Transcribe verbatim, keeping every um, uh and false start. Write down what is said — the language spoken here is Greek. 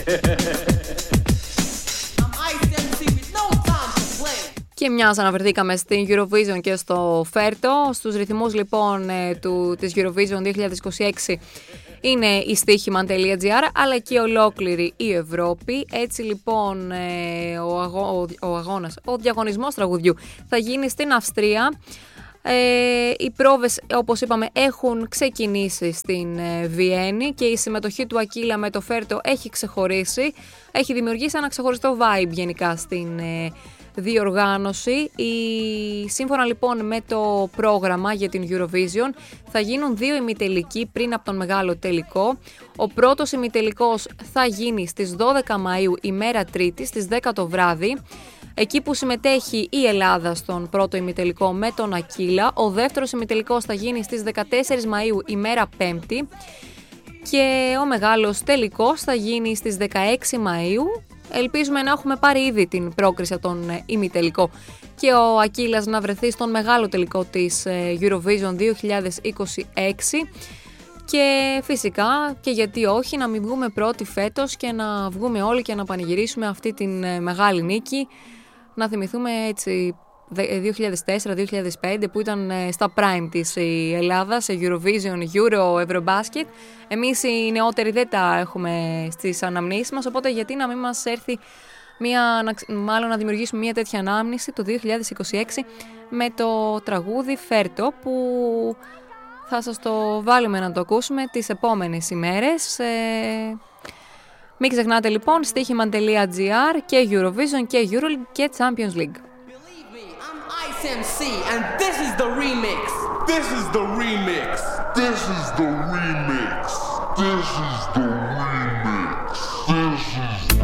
Και μιας αναφερθήκαμε στην Eurovision και στο Φέρτο, στους ρυθμούς λοιπόν του, της Eurovision δύο χιλιάδες είκοσι έξι είναι η στοίχημαν.gr, αλλά και ολόκληρη η Ευρώπη. Έτσι λοιπόν ο, αγώ, ο, ο αγώνας, ο διαγωνισμός τραγουδιού θα γίνει στην Αυστρία. Ε, οι πρόβες, όπως είπαμε, έχουν ξεκινήσει στην ε, Βιέννη και η συμμετοχή του Ακύλα με το Φέρτο έχει ξεχωρίσει. Έχει δημιουργήσει ένα ξεχωριστό vibe γενικά στην ε, διοργάνωση. Η... Σύμφωνα λοιπόν με το πρόγραμμα για την Eurovision θα γίνουν δύο ημιτελικοί πριν από τον μεγάλο τελικό. Ο πρώτος ημιτελικός θα γίνει στις δώδεκα Μαΐου, ημέρα Τρίτη, στις δέκα το βράδυ, εκεί που συμμετέχει η Ελλάδα στον πρώτο ημιτελικό με τον Ακύλα. Ο δεύτερος ημιτελικός θα γίνει στις δεκατέσσερις Μαΐου, ημέρα Πέμπτη, και ο μεγάλος τελικός θα γίνει στις δεκαέξι Μαΐου. Ελπίζουμε να έχουμε πάρει ήδη την πρόκριση από τον ημιτελικό και ο Ακύλας να βρεθεί στον μεγάλο τελικό της Eurovision δύο χιλιάδες είκοσι έξι. Και φυσικά, και γιατί όχι, να μην βγούμε πρώτοι φέτος και να βγούμε όλοι και να πανηγυρίσουμε αυτή την μεγάλη νίκη. Να θυμηθούμε έτσι δύο χιλιάδες τέσσερα δύο χιλιάδες πέντε που ήταν στα prime της η Ελλάδα σε Eurovision, Euro, Eurobasket. Εμείς οι νεότεροι δεν τα έχουμε στις αναμνήσεις μας, οπότε γιατί να μην μας έρθει μια, μάλλον να δημιουργήσουμε μια τέτοια ανάμνηση το δύο χιλιάδες είκοσι έξι με το τραγούδι Φέρτο, που θα σας το βάλουμε να το ακούσουμε τις επόμενες ημέρες. Ε, μην ξεχνάτε λοιπόν στοίχημαν.gr και Eurovision και Euroleague και Champions League. M C, and this is the remix. This is the remix. This is the remix. This is the remix.